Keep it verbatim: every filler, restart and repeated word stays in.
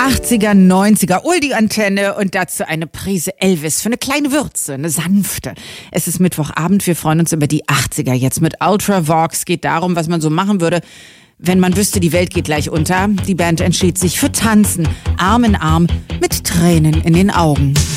achtziger, neunziger, hol die Antenne und dazu eine Prise Elvis für eine kleine Würze, eine sanfte. Es ist Mittwochabend, wir freuen uns über die achtziger jetzt mit Ultravox. Geht darum, was man so machen würde, wenn man wüsste, die Welt geht gleich unter. Die Band entschied sich für Tanzen, Arm in Arm, mit Tränen in den Augen.